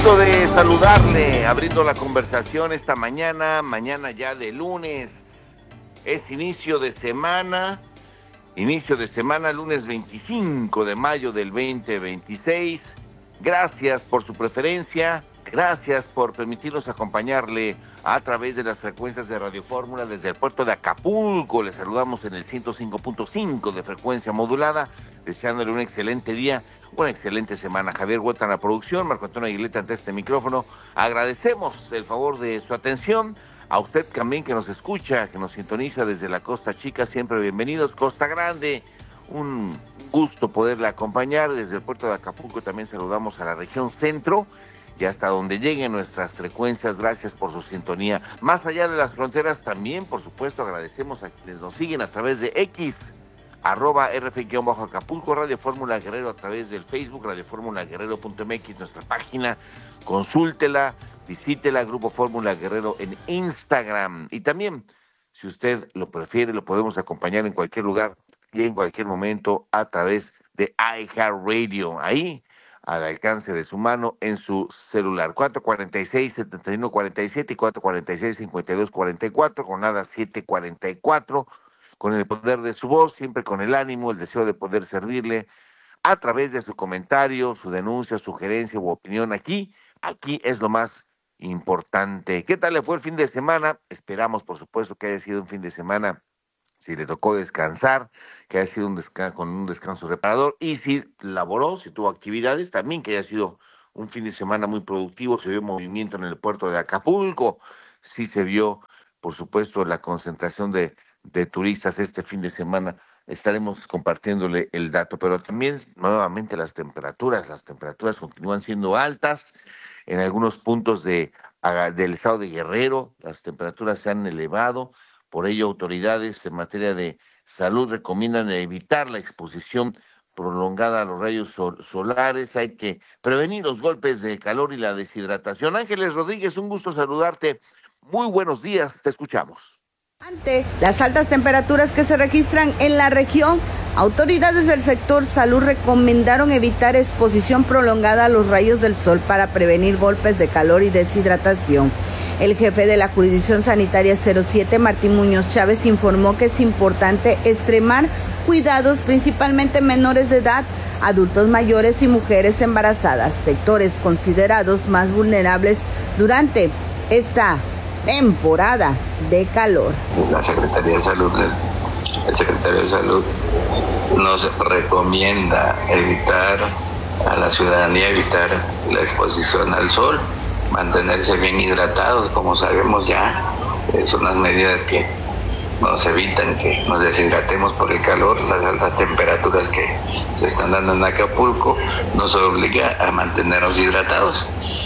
Gusto de saludarle, abriendo la conversación esta mañana ya de lunes. Es inicio de semana, lunes 25 de mayo del 2026. Gracias por su preferencia, gracias por permitirnos acompañarle a través de las frecuencias de Radio Fórmula desde el puerto de Acapulco. Le saludamos en el 105.5 de frecuencia modulada, deseándole un excelente día, una excelente semana. Javier Huerta en la producción, Marco Antonio Aguileta ante este micrófono. Agradecemos el favor de su atención. A usted también que nos escucha, que nos sintoniza desde la Costa Chica, siempre bienvenidos. Costa Grande, un gusto poderle acompañar. Desde el puerto de Acapulco también saludamos a la región centro y hasta donde lleguen nuestras frecuencias. Gracias por su sintonía. Más allá de las fronteras también, por supuesto, agradecemos a quienes nos siguen a través de X, @RF_Acapulco, Radio Fórmula Guerrero a través del Facebook, radioformulaguerrero.mx, nuestra página, consúltela, visítela, Grupo Fórmula Guerrero en Instagram. Y también, si usted lo prefiere, lo podemos acompañar en cualquier lugar y en cualquier momento a través de iHeartRadio, ahí al alcance de su mano en su celular. 446-7147 y 446-5244, con nada 744, con el poder de su voz, siempre con el ánimo, el deseo de poder servirle a través de su comentario, su denuncia, sugerencia u opinión. Aquí es lo más importante. ¿Qué tal le fue el fin de semana? Esperamos, por supuesto, que haya sido un fin de semana, si le tocó descansar, que haya sido con un descanso reparador, y si laboró, si tuvo actividades, también que haya sido un fin de semana muy productivo. Se vio movimiento en el puerto de Acapulco, sí se vio, por supuesto, la concentración de turistas este fin de semana. Estaremos compartiéndole el dato, pero también nuevamente las temperaturas continúan siendo altas. En algunos puntos del estado de Guerrero las temperaturas se han elevado. Por ello, autoridades en materia de salud recomiendan evitar la exposición prolongada a los rayos solares. Hay que prevenir los golpes de calor y la deshidratación. Ángeles Rodríguez, un gusto saludarte. Muy buenos días, te escuchamos. Ante las altas temperaturas que se registran en la región, autoridades del sector salud recomendaron evitar exposición prolongada a los rayos del sol para prevenir golpes de calor y deshidratación. El jefe de la Jurisdicción Sanitaria 07, Martín Muñoz Chávez, informó que es importante extremar cuidados, principalmente menores de edad, adultos mayores y mujeres embarazadas, sectores considerados más vulnerables durante esta temporada de calor. La Secretaría de Salud, el secretario de Salud nos recomienda a la ciudadanía evitar la exposición al sol, mantenerse bien hidratados, como sabemos ya, son unas medidas que nos evitan que nos deshidratemos por el calor. Las altas temperaturas que se están dando en Acapulco nos obliga a mantenernos hidratados.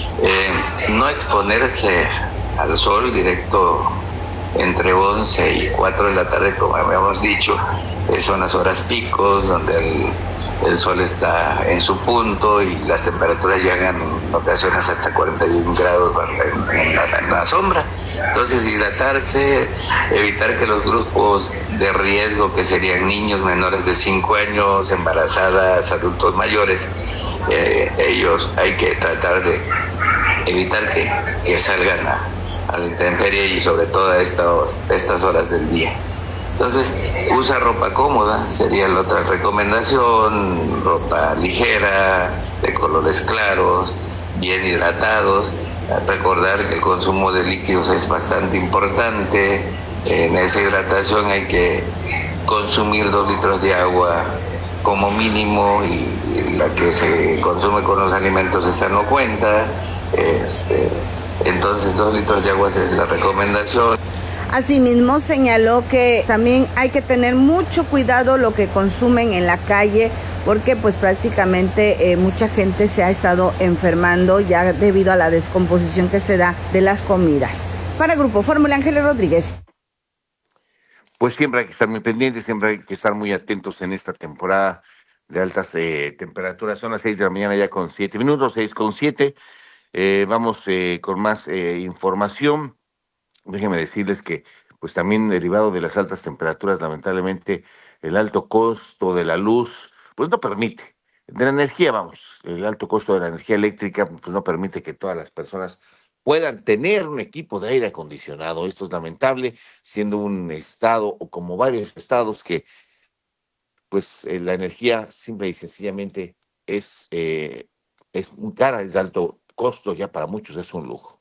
No exponerse al sol directo entre 11 y 4 de la tarde, como habíamos dicho, son las horas picos donde el sol está en su punto y las temperaturas llegan en ocasiones hasta 41 grados en la sombra. Entonces, hidratarse, evitar que los grupos de riesgo, que serían niños menores de 5 años, embarazadas, adultos mayores, ellos hay que tratar de evitar que salgan a la intemperie y sobre todo a estas horas del día. Entonces, usa ropa cómoda, sería la otra recomendación, ropa ligera, de colores claros, bien hidratados. Recordar que el consumo de líquidos es bastante importante. En esa hidratación hay que consumir 2 litros de agua como mínimo, y la que se consume con los alimentos esa no cuenta. Entonces 2 litros de agua es la recomendación. Asimismo, señaló que también hay que tener mucho cuidado lo que consumen en la calle, porque pues prácticamente mucha gente se ha estado enfermando ya debido a la descomposición que se da de las comidas. Para Grupo Fórmula, Ángeles Rodríguez. Pues siempre hay que estar muy pendientes, siempre hay que estar muy atentos en esta temporada de altas temperaturas. Son las 6 de la mañana ya con 7 minutos, 6:07. Vamos con más información. Déjenme decirles que, pues también derivado de las altas temperaturas, lamentablemente, el alto costo de la luz, pues no permite de la energía, vamos. El alto costo de la energía eléctrica pues, no permite que todas las personas puedan tener un equipo de aire acondicionado. Esto es lamentable, siendo un estado o como varios estados que pues la energía simple y sencillamente es muy cara, es de alto costo, ya para muchos es un lujo.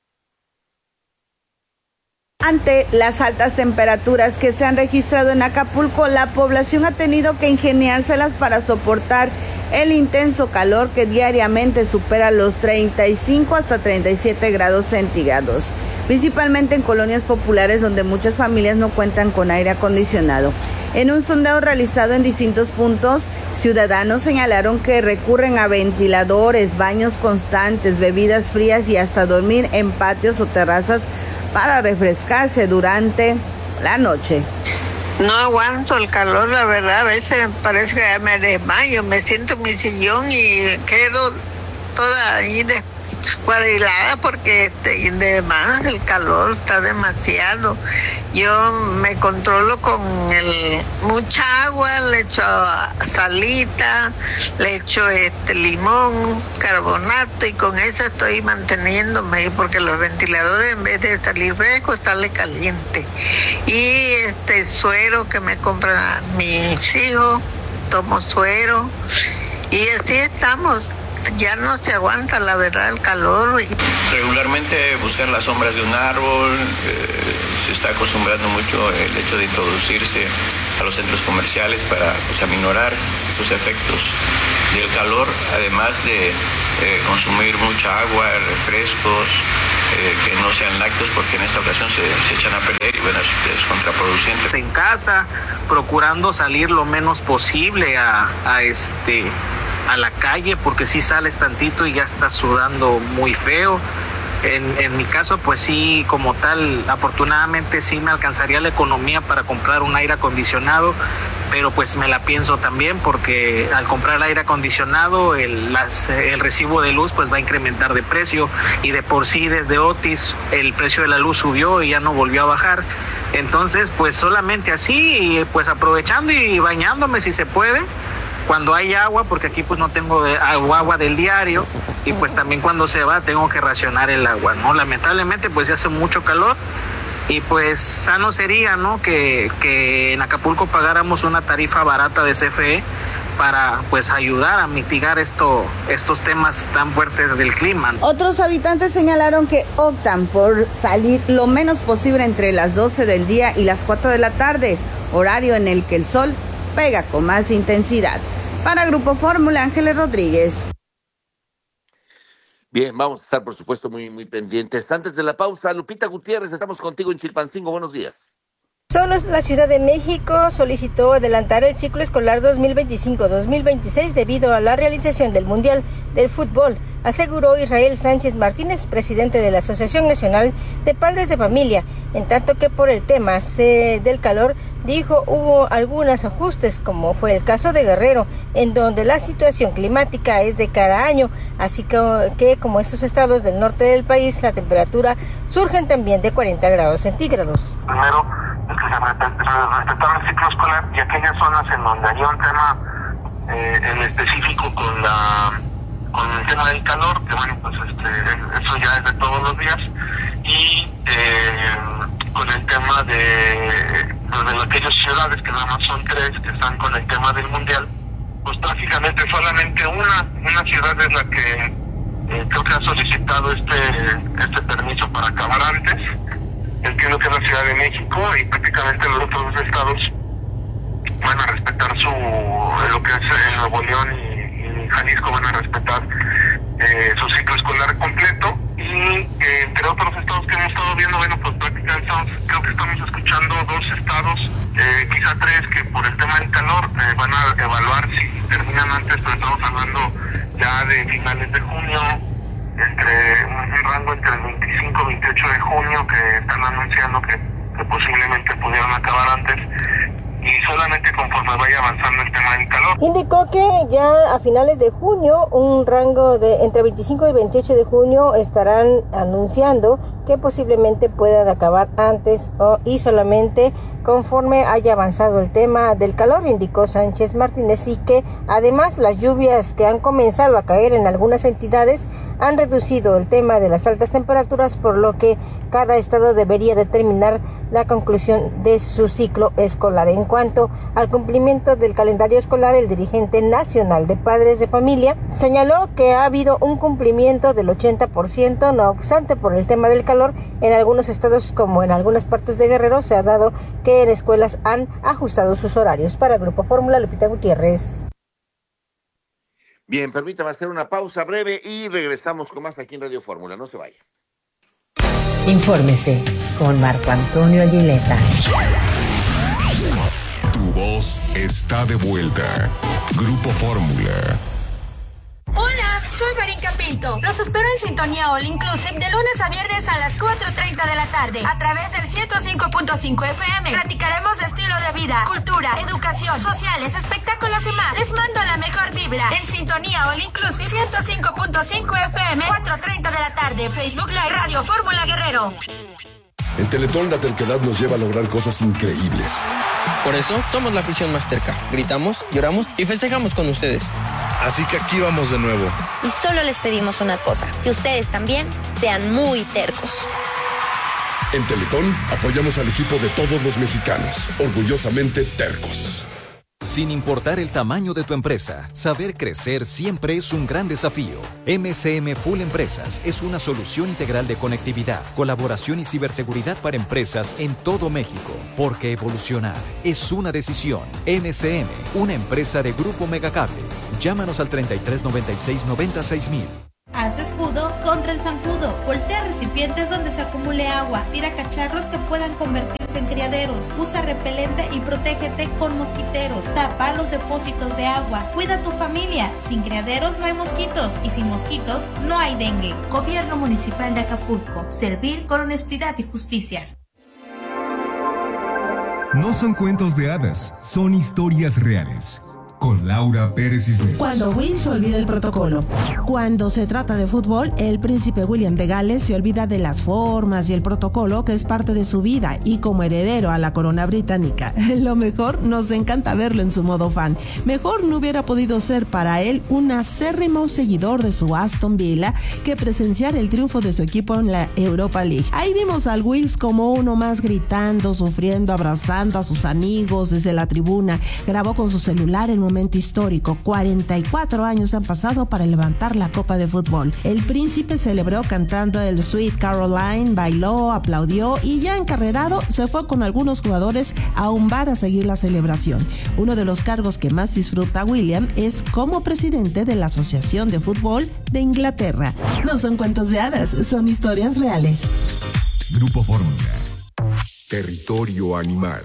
Ante las altas temperaturas que se han registrado en Acapulco, la población ha tenido que ingeniárselas para soportar el intenso calor que diariamente supera los 35 hasta 37 grados centígrados, principalmente en colonias populares donde muchas familias no cuentan con aire acondicionado. En un sondeo realizado en distintos puntos, ciudadanos señalaron que recurren a ventiladores, baños constantes, bebidas frías y hasta dormir en patios o terrazas para refrescarse durante la noche. No aguanto el calor, la verdad, a veces me parece que me desmayo, me siento en mi sillón y quedo toda ahí descuadrilada porque además el calor está demasiado. Yo me controlo con mucha agua, le echo salita, le echo limón, carbonato y con eso estoy manteniéndome porque los ventiladores en vez de salir fresco sale caliente. Y suero que me compran mis hijos, tomo suero y así estamos. Ya no se aguanta, la verdad, el calor. Regularmente buscar las sombras de un árbol, se está acostumbrando mucho el hecho de introducirse a los centros comerciales para aminorar sus efectos del calor, además de consumir mucha agua, refrescos, que no sean lácteos porque en esta ocasión se echan a perder y bueno, es contraproducente. En casa, procurando salir lo menos posible a la calle porque si sales tantito y ya estás sudando muy feo. En mi caso pues sí, como tal, afortunadamente sí me alcanzaría la economía para comprar un aire acondicionado, pero pues me la pienso también porque al comprar el aire acondicionado el recibo de luz pues va a incrementar de precio y de por sí desde Otis el precio de la luz subió y ya no volvió a bajar. Entonces pues solamente así, pues aprovechando y bañándome si se puede cuando hay agua, porque aquí pues no tengo agua del diario y pues también cuando se va tengo que racionar el agua, ¿no? Lamentablemente pues ya hace mucho calor y pues sano sería, ¿no? Que en Acapulco pagáramos una tarifa barata de CFE para pues ayudar a mitigar estos temas tan fuertes del clima. Otros habitantes señalaron que optan por salir lo menos posible entre las 12 del día y las 4 de la tarde, horario en el que el sol pega con más intensidad. Para Grupo Fórmula, Ángeles Rodríguez. Bien, vamos a estar por supuesto muy pendientes. Antes de la pausa, Lupita Gutiérrez, estamos contigo en Chilpancingo. Buenos días. Solo la Ciudad de México solicitó adelantar el ciclo escolar 2025-2026 debido a la realización del Mundial del Fútbol, aseguró Israel Sánchez Martínez, presidente de la Asociación Nacional de Padres de Familia, en tanto que por el tema del calor, dijo, hubo algunos ajustes, como fue el caso de Guerrero, en donde la situación climática es de cada año, así que como estos estados del norte del país, la temperatura surgen también de 40 grados centígrados. Primero, que se respetaba el ciclo escolar y aquellas zonas en donde había un tema en específico con el tema del calor, que bueno, pues eso ya es de todos los días, y con el tema de aquellas ciudades, que nada más son 3, que están con el tema del mundial, pues prácticamente solamente una ciudad es la que creo que ha solicitado este permiso para acabar antes. Entiendo que es la Ciudad de México y prácticamente los otros dos estados van a respetar lo que es Nuevo León y Jalisco van a respetar su ciclo escolar completo y entre otros estados que hemos estado viendo, bueno, pues prácticamente creo que estamos escuchando 2 estados, quizá 3, que por el tema del calor van a evaluar si terminan antes, pero estamos hablando ya de finales de junio, entre un rango entre el 25 y 28 de junio, que están anunciando que posiblemente pudieran acabar antes. y solamente conforme vaya avanzando el tema del calor. Indicó que ya a finales de junio, un rango de entre 25 y 28 de junio, estarán anunciando que posiblemente puedan acabar antes y solamente conforme haya avanzado el tema del calor, indicó Sánchez Martínez, y que además las lluvias que han comenzado a caer en algunas entidades han reducido el tema de las altas temperaturas, por lo que cada estado debería determinar la conclusión de su ciclo escolar. En cuanto al cumplimiento del calendario escolar, el dirigente nacional de padres de familia señaló que ha habido un cumplimiento del 80%, no obstante, por el tema del calor, en algunos estados como en algunas partes de Guerrero se ha dado que en escuelas han ajustado sus horarios. Para el Grupo Fórmula, Lupita Gutiérrez. Bien, permítame hacer una pausa breve y regresamos con más aquí en Radio Fórmula. No se vaya. Infórmese con Marco Antonio Aguileta. Tu voz está de vuelta. Grupo Fórmula. Hola, soy Marinka Pinto. Los espero en Sintonía All Inclusive de lunes a viernes a las 4:30 de la tarde a través del 105.5 FM. Platicaremos de estilo de vida, cultura, educación, sociales, espectáculos y más. Les mando la mejor vibra en Sintonía All Inclusive 105.5 FM, 4:30 de la tarde. Facebook Live, Radio Fórmula Guerrero. En Teletón la terquedad nos lleva a lograr cosas increíbles. Por eso somos la afición más terca. Gritamos, lloramos y festejamos con ustedes. Así que aquí vamos de nuevo. Y solo les pedimos una cosa, que ustedes también sean muy tercos. En Teletón apoyamos al equipo de todos los mexicanos, orgullosamente tercos. Sin importar el tamaño de tu empresa, saber crecer siempre es un gran desafío. MCM Full Empresas es una solución integral de conectividad, colaboración y ciberseguridad para empresas en todo México. Porque evolucionar es una decisión. MCM, una empresa de Grupo Megacable. Llámanos al 3396-96000. Haz escudo contra el zancudo. Voltea recipientes donde se acumule agua. Tira cacharros que puedan convertirse en criaderos. Usa repelente y protégete con mosquiteros. Tapa los depósitos de agua. Cuida a tu familia. Sin criaderos no hay mosquitos y sin mosquitos no hay dengue. Gobierno Municipal de Acapulco. Servir con honestidad y justicia. No son cuentos de hadas, son historias reales. Con Laura Pérez Cisneros. Cuando Will se olvida el protocolo. Cuando se trata de fútbol, el príncipe William de Gales se olvida de las formas y el protocolo que es parte de su vida, y como heredero a la corona británica. Lo mejor, nos encanta verlo en su modo fan. Mejor no hubiera podido ser para él un acérrimo seguidor de su Aston Villa que presenciar el triunfo de su equipo en la Europa League. Ahí vimos al Wills como uno más, gritando, sufriendo, abrazando a sus amigos desde la tribuna. Grabó con su celular el momento histórico. 44 años han pasado para levantar la copa de fútbol. El príncipe celebró cantando el Sweet Caroline, bailó, aplaudió y ya encarrerado se fue con algunos jugadores a un bar a seguir la celebración. Uno de los cargos que más disfruta William es como presidente de la Asociación de Fútbol de Inglaterra. No son cuentos de hadas, son historias reales. Grupo Fórmula. Territorio animal.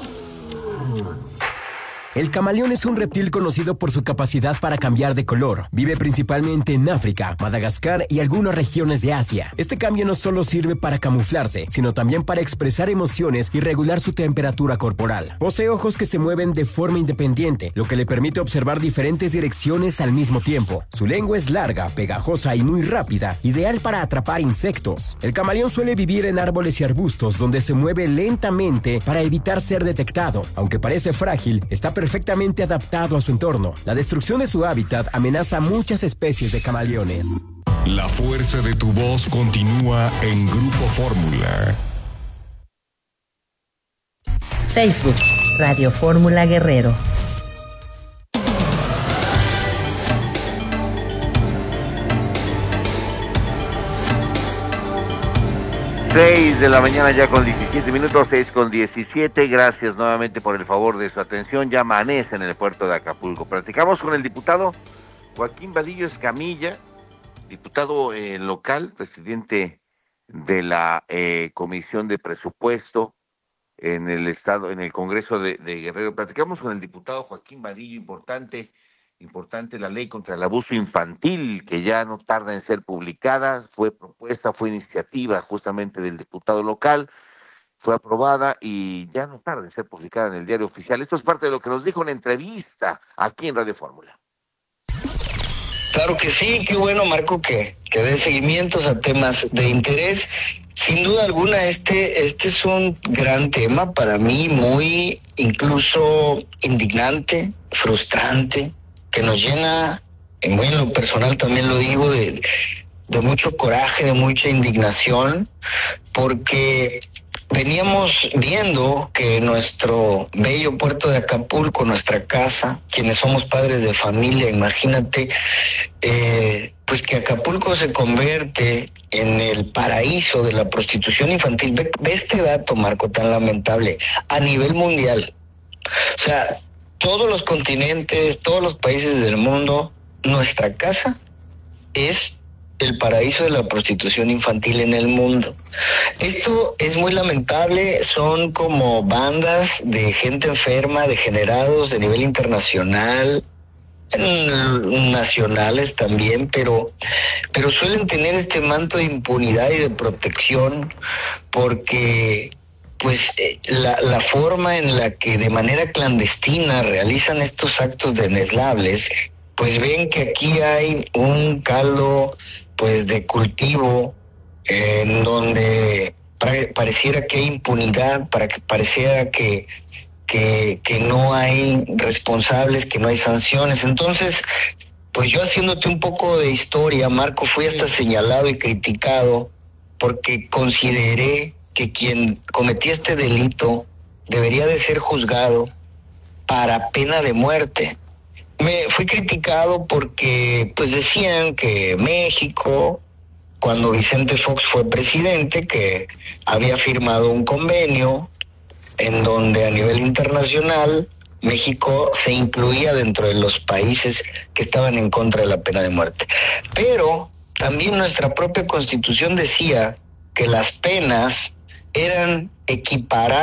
El camaleón es un reptil conocido por su capacidad para cambiar de color. Vive principalmente en África, Madagascar y algunas regiones de Asia. Este cambio no solo sirve para camuflarse, sino también para expresar emociones y regular su temperatura corporal. Posee ojos que se mueven de forma independiente, lo que le permite observar diferentes direcciones al mismo tiempo. Su lengua es larga, pegajosa y muy rápida, ideal para atrapar insectos. El camaleón suele vivir en árboles y arbustos donde se mueve lentamente para evitar ser detectado. Aunque parece frágil, está perfectamente adaptado a su entorno. La destrucción de su hábitat amenaza a muchas especies de camaleones. La fuerza de tu voz continúa en Grupo Fórmula. Facebook, Radio Fórmula Guerrero. Seis de la mañana ya con 17 minutos, 6:17. Gracias nuevamente por el favor de su atención. Ya amanece en el puerto de Acapulco. Platicamos con el diputado Joaquín Vadillo Escamilla, diputado local, presidente de la Comisión de Presupuesto en el Estado, en el Congreso de Guerrero. Platicamos con el diputado Joaquín Vadillo, importante la ley contra el abuso infantil, que ya no tarda en ser publicada. Fue propuesta, fue iniciativa justamente del diputado local, fue aprobada y ya no tarda en ser publicada en el Diario Oficial. Esto es parte de lo que nos dijo en entrevista aquí en Radio Fórmula. Claro que sí, qué bueno, Marco, que dé seguimientos a temas de interés. Sin duda alguna, este es un gran tema para mí, muy incluso indignante, frustrante, que nos llena, muy en lo personal también lo digo, de mucho coraje, de mucha indignación, porque veníamos viendo que nuestro bello puerto de Acapulco, nuestra casa, quienes somos padres de familia, imagínate, pues que Acapulco se convierte en el paraíso de la prostitución infantil. Ve este dato, Marco, tan lamentable, a nivel mundial. O sea, todos los continentes, todos los países del mundo, nuestra casa es el paraíso de la prostitución infantil en el mundo. Esto es muy lamentable, son como bandas de gente enferma, degenerados de nivel internacional, nacionales también, pero suelen tener este manto de impunidad y de protección porque pues la forma en la que de manera clandestina realizan estos actos deneslables, pues ven que aquí hay un caldo pues de cultivo en donde pareciera que hay impunidad, para que pareciera que no hay responsables, que no hay sanciones. Entonces, pues yo haciéndote un poco de historia, Marco, fui hasta señalado y criticado porque consideré que quien cometía este delito debería de ser juzgado para pena de muerte. Me fui criticado porque pues decían que México, cuando Vicente Fox fue presidente, que había firmado un convenio en donde a nivel internacional México se incluía dentro de los países que estaban en contra de la pena de muerte. Pero también nuestra propia Constitución decía que las penas eran equiparadas